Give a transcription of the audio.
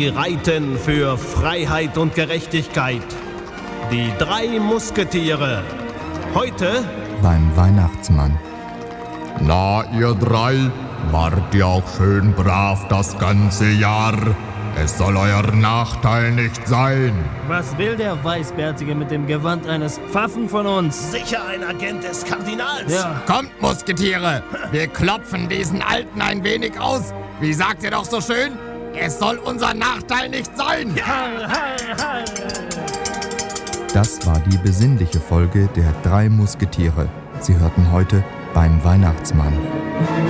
Sie reiten für Freiheit und Gerechtigkeit. Die 3 Musketiere. Heute beim Weihnachtsmann. Na, ihr 3, wart ihr auch schön brav das ganze Jahr. Es soll euer Nachteil nicht sein. Was will der Weißbärtige mit dem Gewand eines Pfaffen von uns? sicher ein Agent des Kardinals. Ja. Kommt, Musketiere, wir klopfen diesen Alten ein wenig aus. Wie sagt ihr doch so schön? Es soll unser Nachteil nicht sein. Das war die besinnliche Folge der 3 Musketiere. Sie hörten heute beim Weihnachtsmann.